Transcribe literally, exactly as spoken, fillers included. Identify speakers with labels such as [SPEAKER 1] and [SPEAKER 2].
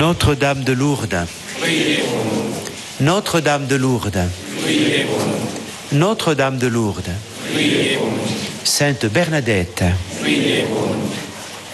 [SPEAKER 1] Notre-Dame de Lourdes,
[SPEAKER 2] priez pour nous.
[SPEAKER 1] Notre-Dame de Lourdes,
[SPEAKER 2] Priez pour nous.
[SPEAKER 1] Notre-Dame de Lourdes,
[SPEAKER 2] Priez pour nous.
[SPEAKER 1] Sainte Bernadette,
[SPEAKER 2] Priez pour nous.